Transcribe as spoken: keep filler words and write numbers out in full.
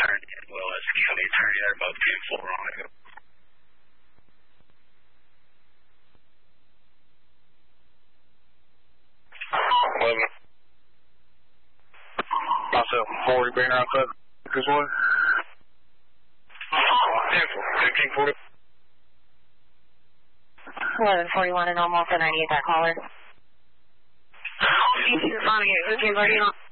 attorney as well as the county attorney. They're both ten four on it. eleven. Myself, forty being outside this way. fifteen forty. eleven forty-one and almost a ninety-eight, that caller. fifteen forty-eight, fifteen forty-one.